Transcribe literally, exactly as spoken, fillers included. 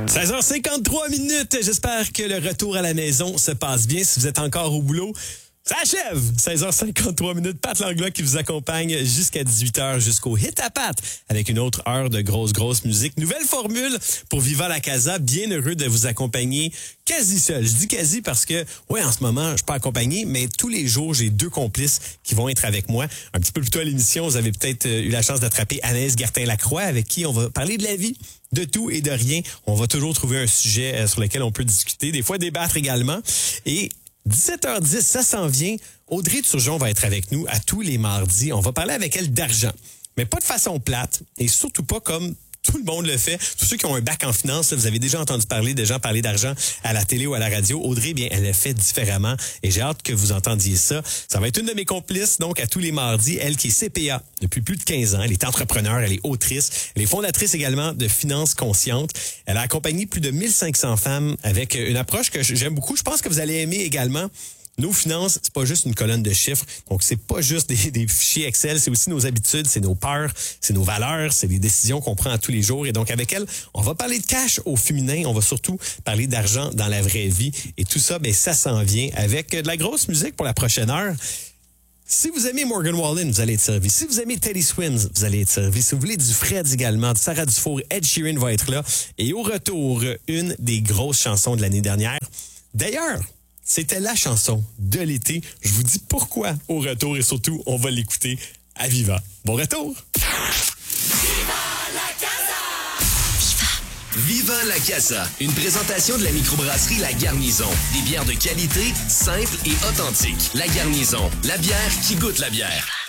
seize heures cinquante-trois minutes. J'espère que le retour à la maison se passe bien. Si vous êtes encore au boulot, ça achève! seize heures cinquante-trois minutes. Pat Langlois qui vous accompagne jusqu'à dix-huit heures, jusqu'au Hit à Pat, avec une autre heure de grosse, grosse musique. Nouvelle formule pour Viva la Casa. Bien heureux de vous accompagner quasi seul. Je dis quasi parce que, ouais, en ce moment, je suis pas accompagné, mais tous les jours, j'ai deux complices qui vont être avec moi. Un petit peu plus tôt à l'émission, vous avez peut-être eu la chance d'attraper Anaïs Gertin-Lacroix, avec qui on va parler de la vie, de tout et de rien. On va toujours trouver un sujet sur lequel on peut discuter, des fois débattre également. Et dix-sept heures dix, ça s'en vient. Audrey Turgeon va être avec nous à tous les mardis. On va parler avec elle d'argent, mais pas de façon plate et surtout pas comme tout le monde le fait. Tous ceux qui ont un bac en finance, là, vous avez déjà entendu parler des gens parler d'argent à la télé ou à la radio. Audrey, bien, elle le fait différemment et j'ai hâte que vous entendiez ça. Ça va être une de mes complices, donc, à tous les mardis. Elle qui est C P A depuis plus de quinze ans. Elle est entrepreneur, elle est autrice. Elle est fondatrice également de Finances Conscientes. Elle a accompagné plus de mille cinq cents femmes avec une approche que j'aime beaucoup. Je pense que vous allez aimer également. Nos finances, c'est pas juste une colonne de chiffres. Donc, c'est pas juste des, des fichiers Excel, c'est aussi nos habitudes, c'est nos peurs, c'est nos valeurs, c'est des décisions qu'on prend à tous les jours. Et donc, avec elle, on va parler de cash au féminin. On va surtout parler d'argent dans la vraie vie. Et tout ça, ben, ça s'en vient avec de la grosse musique pour la prochaine heure. Si vous aimez Morgan Wallen, vous allez être servi. Si vous aimez Teddy Swims, vous allez être servi. Si vous voulez du Fred également, du Sarah Dufour, Ed Sheeran va être là. Et au retour, une des grosses chansons de l'année dernière. D'ailleurs, c'était la chanson de l'été. Je vous dis pourquoi au retour et surtout, on va l'écouter à Viva. Bon retour! Viva la Casa! Viva! Viva la Casa, une présentation de la microbrasserie La Garnison. Des bières de qualité, simples et authentiques. La Garnison, la bière qui goûte la bière.